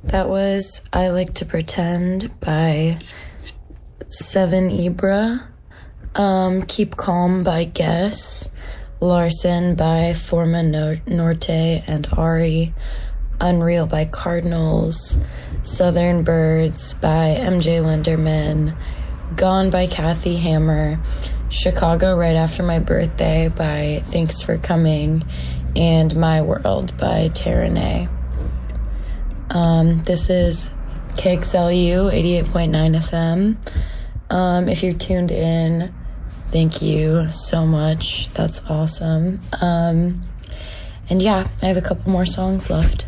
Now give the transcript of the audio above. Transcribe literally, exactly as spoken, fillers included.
That was I Like to Pretend by Seven Ibra, um, Keep Calm by Guess, Larson by Forma no- Norte and Ari, Unreal by Cardinals, Southern Birds by M J Linderman, Gone by Kathy Hammer, Chicago Right After My Birthday by Thanks for Coming, and My World by Terranay. Um, this is K X L U eighty-eight point nine F M. Um, if you're tuned in, thank you so much. That's awesome. Um, and yeah, I have a couple more songs left.